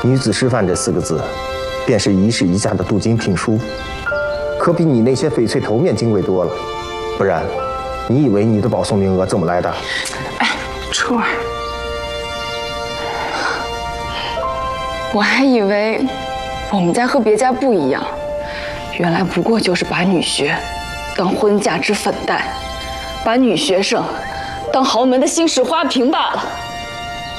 女子师范这4个字，便是一世一家的镀金聘书，可比你那些翡翠头面金贵多了。不然，你以为你的保送名额怎么来的？ 哎，初儿，我还以为我们家和别家不一样，原来不过就是把女学当婚嫁之粉黛，把女学生当豪门的新式花瓶罢了。